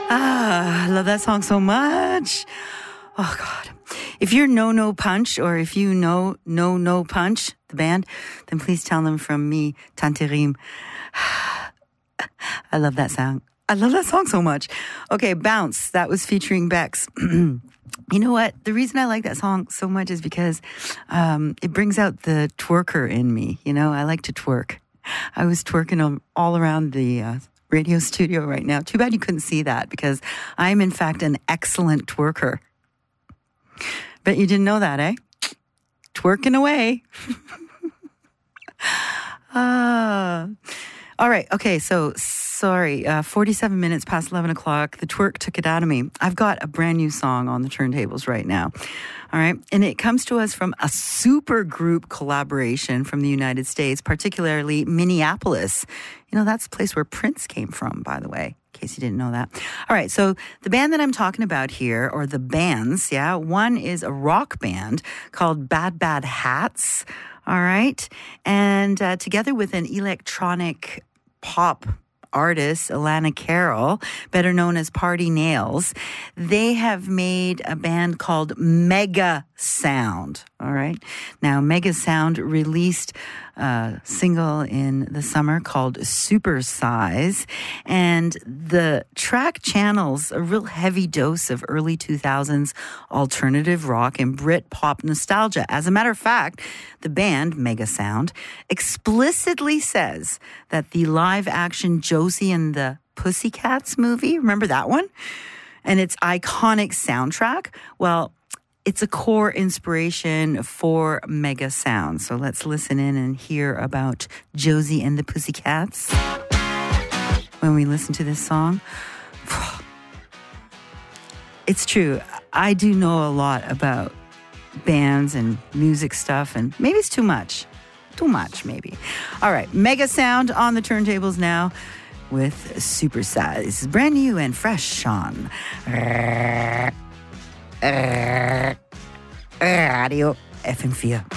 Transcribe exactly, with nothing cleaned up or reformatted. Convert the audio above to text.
Ah, I love that song so much. Oh, God. If you're No No Punch, or if you know No No Punch, the band, then please tell them from me, Tante Reem. I love that song. I love that song so much. Okay, Bounce. That was featuring Bex. You know what? The reason I like that song so much is because um, it brings out the twerker in me. You know, I like to twerk. I was twerking all around the uh, radio studio right now. Too bad you couldn't see that, because I am, in fact, an excellent twerker. Bet you didn't know that, eh? Twerking away. Ah. All right. Okay. So, sorry. Uh, forty-seven minutes past eleven o'clock. The twerk took it out of me. I've got a brand new song on the turntables right now. All right. And it comes to us from a super group collaboration from the United States, particularly Minneapolis. You know, that's the place where Prince came from, by the way, in case you didn't know that. All right. So the band that I'm talking about here, or the bands, yeah, one is a rock band called Bad Bad Hats. All right. And uh, together with an electronic pop artist, Alana Carroll, better known as Party Nails, they have made a band called Mega Sound. All right. Now, Mega Sound released a single in the summer called Super Size, and the track channels a real heavy dose of early two thousands alternative rock and Brit pop nostalgia. As a matter of fact, the band, Mega Sound, explicitly says that the live-action Josie and the Pussycats movie, remember that one? And its iconic soundtrack, well, it's a core inspiration for Mega Sound. So let's listen in and hear about Josie and the Pussycats when we listen to this song. It's true. I do know a lot about bands and music stuff, and maybe it's too much. Too much, maybe. All right, Mega Sound on the turntables now with Super Size. Brand new and fresh on Radio F M four.